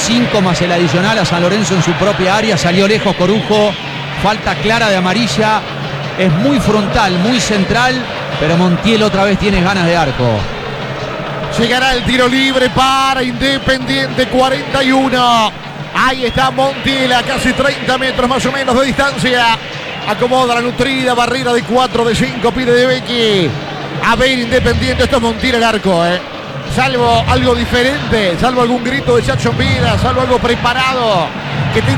5 más el adicional a San Lorenzo en su propia área. Salió lejos Corujo. Falta clara de amarilla. Es muy frontal, muy central, pero Montiel otra vez tiene ganas de arco. Llegará el tiro libre para Independiente, 41. Ahí está Montiel a casi 30 metros más o menos de distancia. Acomoda la nutrida barrera de 4 de 5, pide de Becky. A ver, Independiente, esto es Montiel el arco, salvo algo diferente, salvo algún grito de Chacho Vida, salvo algo preparado que